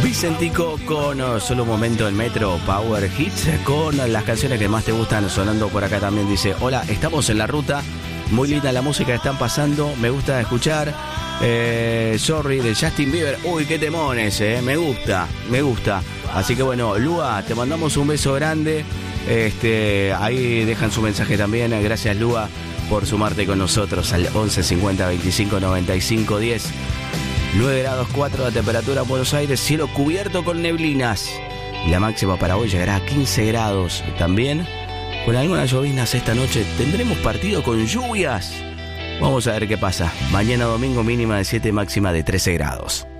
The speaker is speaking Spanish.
Vicentico con Solo un Momento en Metro Power Hits, con las canciones que más te gustan sonando por acá también. Dice: hola, estamos en la ruta, muy linda la música que están pasando, me gusta escuchar. Sorry, de Justin Bieber. Uy, qué temones, me gusta. Así que bueno, Lua, te mandamos un beso grande. Ahí dejan su mensaje también. Gracias, Lua, por sumarte con nosotros al 11 50 25 95 10. 9 grados 4 la temperatura en Buenos Aires, cielo cubierto con neblinas. Y la máxima para hoy llegará a 15 grados. También con algunas lloviznas esta noche. Tendremos partido con lluvias. Vamos a ver qué pasa. Mañana domingo mínima de 7, máxima de 13 grados.